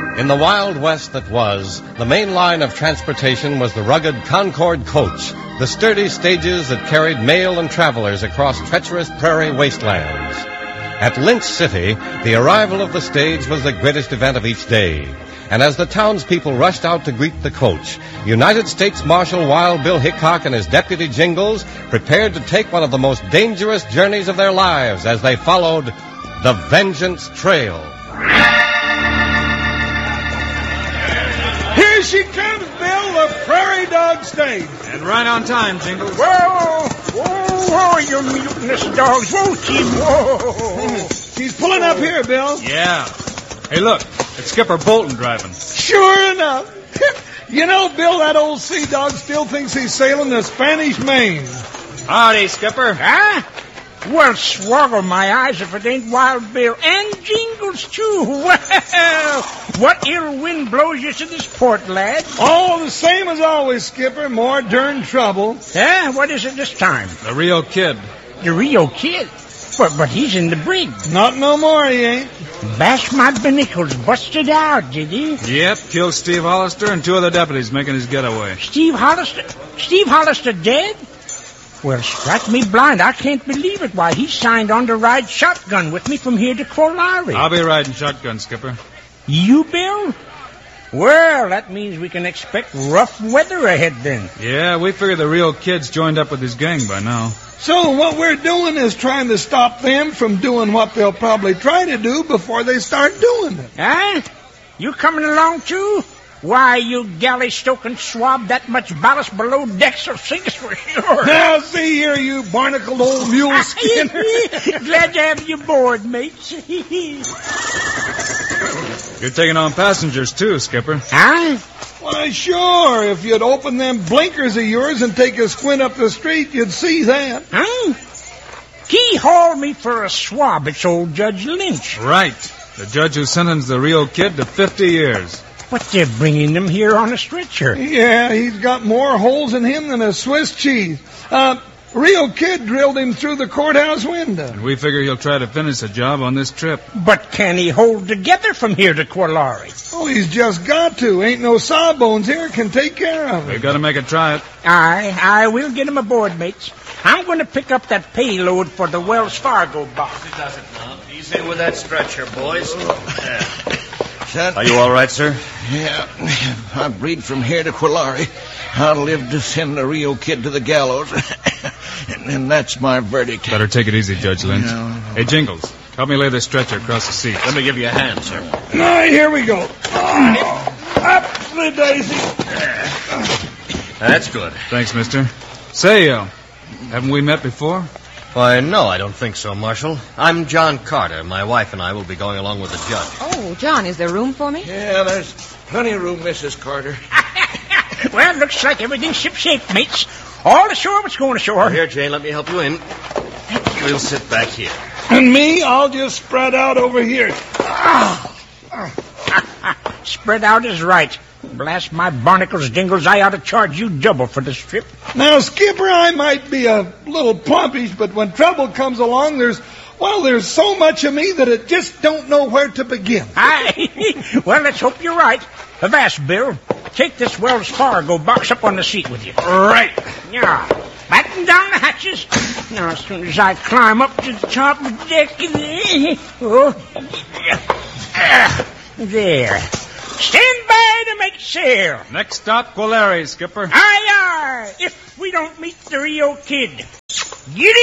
In the Wild West that was, the main line of transportation was the rugged Concord coach, the sturdy stages that carried mail and travelers across treacherous prairie wastelands. At Lynch City, the arrival of the stage was the greatest event of each day. And as the townspeople rushed out to greet the coach, United States Marshal Wild Bill Hickok and his deputy Jingles prepared to take one of the most dangerous journeys of their lives as they followed the Vengeance Trail. Here she comes, Bill, the Prairie Dog Stage. And right on time, Jingles. Whoa, whoa, you mutinous dogs. Whoa, team, whoa. She's pulling up here, Bill. Yeah. Hey, look, it's Skipper Bolton driving. Sure enough. You know, Bill, that old sea dog still thinks he's sailing the Spanish Main. Howdy, Skipper. Huh? Well, swoggle my eyes if it ain't Wild Bill and Jingles, too. Well, what ill wind blows you to this port, lad? All the same as always, Skipper. More darn trouble. Huh? What is it this time? The Rio Kid. The Rio Kid? But he's in the brig. Not no more, he ain't. Bash my binnicles busted out, did he? Yep, killed Steve Hollister and two other deputies making his getaway. Steve Hollister dead? Well, strike me blind. I can't believe it. Why, he signed on to ride shotgun with me from here to Kolari. I'll be riding shotgun, Skipper. You, Bill? Well, that means we can expect rough weather ahead then. Yeah, we figure the Rio Kid's joined up with his gang by now. So what we're doing is trying to stop them from doing what they'll probably try to do before they start doing it. Huh? You coming along, too? Why, you galley-stoking swab, that much ballast below decks will sink us for sure. Now, see here, you barnacled old mule skinner. Glad to have you aboard, mates. You're taking on passengers, too, Skipper. Huh? Why, sure. If you'd open them blinkers of yours and take a squint up the street, you'd see that. Huh? He hauled me for a swab. It's old Judge Lynch. Right. The judge who sentenced the Rio Kid to 50 years. But they're bringing him here on a stretcher. Yeah, he's got more holes in him than a Swiss cheese. Rio Kid drilled him through the courthouse window. And we figure he'll try to finish the job on this trip. But can he hold together from here to Kolari? Oh, he's just got to. Ain't no sawbones here can take care of him. We've got to make a try it. I will get him aboard, mates. I'm going to pick up that payload for the Wells Fargo box. Easy does it now. Easy with that stretcher, boys. Are you all right, sir? Yeah, I breed from here to Kolari. I'll live to send the Rio Kid to the gallows. And that's my verdict. Better take it easy, Judge Lynch. No. Hey, Jingles, help me lay this stretcher across the seat. Let me give you a hand, sir. All right, here we go. Up the daisy. That's good. Thanks, mister. Say, haven't we met before? Why, no, I don't think so, Marshal. I'm John Carter. My wife and I will be going along with the judge. Oh, John, is there room for me? Yeah, there's plenty of room, Mrs. Carter. Well, looks like everything's shipshape, mates. All ashore what's going ashore. Here, Jane, let me help you in. We'll sit back here. And me, I'll just spread out over here. Spread out is right. Blast my barnacles, Jingles, I ought to charge you double for this trip. Now, Skipper, I might be a little plumpish, but when trouble comes along, there's so much of me that it just don't know where to begin. Well, let's hope you're right. Avast, Bill. Take this Wells Fargo box up on the seat with you. Right. Yeah. Batten down the hatches. Now, as soon as I climb up to the top of the deck... There. Stand by to make sail. Next stop, Kolari, Skipper. Aye, aye. If we don't meet the Rio Kid. Get it!